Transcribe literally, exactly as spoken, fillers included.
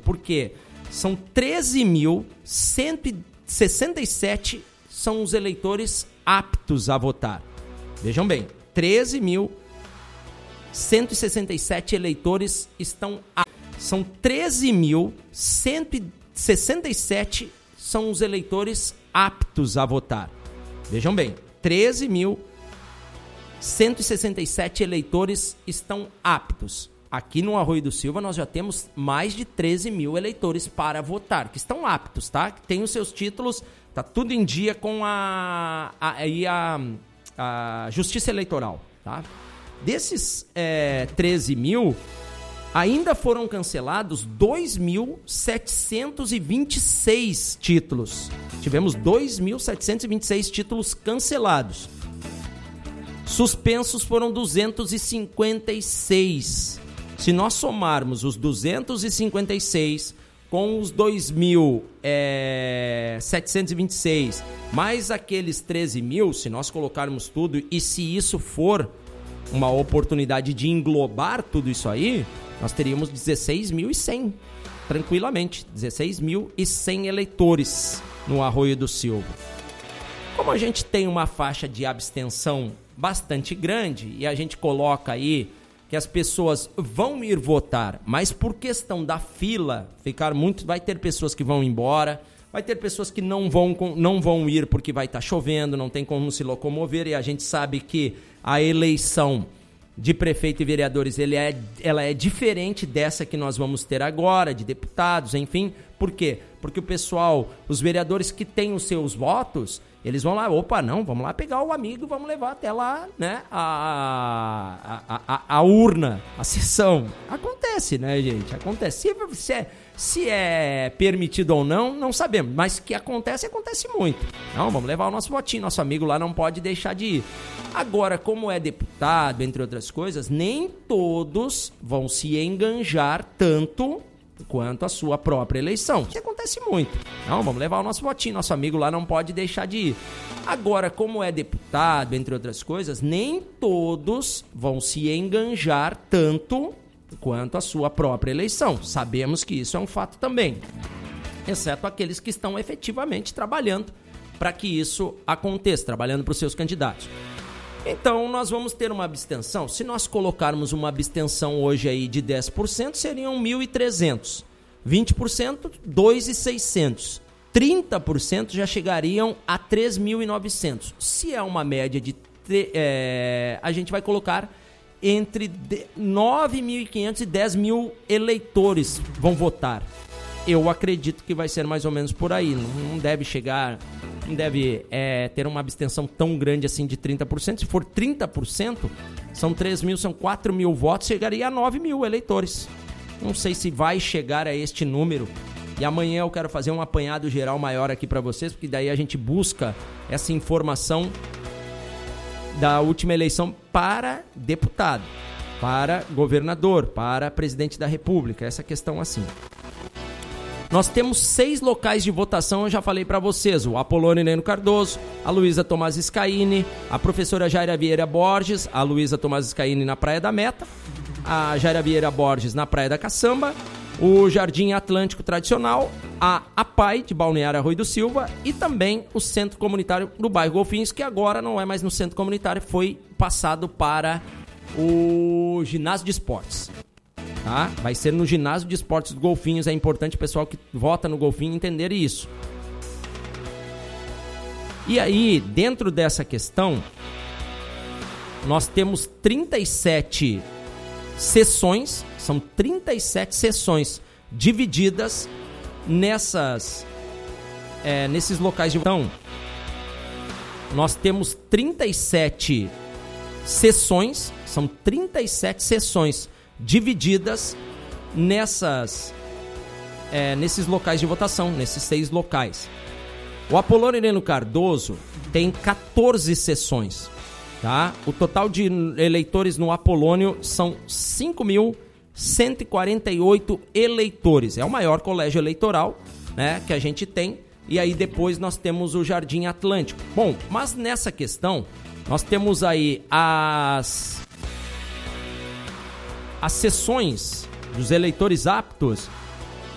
porque são treze mil cento e sessenta e sete são os eleitores aptos a votar. Vejam bem, treze mil cento e sessenta e sete eleitores estão aptos. São treze mil cento e sessenta e sete são os eleitores aptos a votar. Vejam bem, treze mil cento e sessenta e sete eleitores estão aptos. Aqui no Arroio do Silva nós já temos mais de treze mil eleitores para votar, que estão aptos, tá? Que têm os seus títulos, tá tudo em dia com a, a, a, a Justiça Eleitoral, tá? Desses é, treze mil, ainda foram cancelados dois mil setecentos e vinte e seis títulos. Tivemos dois mil setecentos e vinte e seis títulos cancelados. Suspensos foram duzentos e cinquenta e seis. Se nós somarmos os duzentos e cinquenta e seis com os dois mil setecentos e vinte e seis, mais aqueles treze mil, se nós colocarmos tudo, e se isso for uma oportunidade de englobar tudo isso aí, nós teríamos dezesseis mil e cem, tranquilamente, dezesseis mil e cem eleitores no Arroio do Silva. Como a gente tem uma faixa de abstenção bastante grande e a gente coloca aí que as pessoas vão ir votar, mas por questão da fila, ficar muito, vai ter pessoas que vão embora, vai ter pessoas que não vão, não vão ir porque vai estar chovendo, não tem como se locomover, e a gente sabe que a eleição de prefeito e vereadores, ele é, ela é diferente dessa que nós vamos ter agora, de deputados, enfim. Por quê? Porque o pessoal, os vereadores que têm os seus votos, eles vão lá, opa, não, vamos lá pegar o amigo, vamos levar até lá, né, a, a, a, a urna, a sessão. Acontece, né, gente? Acontece. Se, se, é, se é permitido ou não, não sabemos, mas que acontece, acontece muito. Não, vamos levar o nosso votinho, nosso amigo lá não pode deixar de ir. Agora, como é deputado, entre outras coisas, nem todos vão se enganjar tanto quanto a sua própria eleição. Isso acontece muito. Não, vamos levar o nosso votinho, nosso amigo lá não pode deixar de ir. Agora, como é deputado, entre outras coisas, nem todos vão se enganjar tanto quanto a sua própria eleição. Sabemos que isso é um fato também, exceto aqueles que estão efetivamente trabalhando para que isso aconteça, trabalhando para os seus candidatos. Então, nós vamos ter uma abstenção. Se nós colocarmos uma abstenção hoje aí de dez por cento, seriam mil e trezentos. vinte por cento, dois mil e seiscentos. trinta por cento já chegariam a três mil e novecentos. Se é uma média de... É, a gente vai colocar entre nove mil e quinhentos e dez mil eleitores vão votar. Eu acredito que vai ser mais ou menos por aí. Não deve chegar... Não deve é, ter uma abstenção tão grande assim de trinta por cento. Se for trinta por cento, são três mil, são quatro mil votos, chegaria a nove mil eleitores. Não sei se vai chegar a este número. E amanhã eu quero fazer um apanhado geral maior aqui para vocês, porque daí a gente busca essa informação da última eleição para deputado, para governador, para presidente da República, essa questão assim. Nós temos seis locais de votação, eu já falei para vocês, o Apolônio Heleno Cardoso, a Luísa Tomás Scaini, a professora Jaira Vieira Borges, a Luísa Tomás Scaini na Praia da Meta, a Jaira Vieira Borges na Praia da Caçamba, o Jardim Atlântico Tradicional, a APAI de Balneário Arroio do Silva e também o Centro Comunitário do bairro Golfinhos, que agora não é mais no Centro Comunitário, foi passado para o Ginásio de Esportes. Tá? Vai ser no Ginásio de Esportes do Golfinhos. É importante o pessoal que vota no Golfinho entender isso. E aí, dentro dessa questão, nós temos trinta e sete sessões, são trinta e sete sessões divididas nessas, é, nesses locais de votação. Nós temos trinta e sete sessões, são trinta e sete sessões divididas nessas, é, nesses locais de votação, nesses seis locais. O Apolônio Heleno Cardoso tem catorze sessões, tá? O total de eleitores no Apolônio são cinco mil cento e quarenta e oito eleitores. É o maior colégio eleitoral, né, que a gente tem. E aí depois nós temos o Jardim Atlântico. Bom, mas nessa questão nós temos aí as... As sessões dos eleitores aptos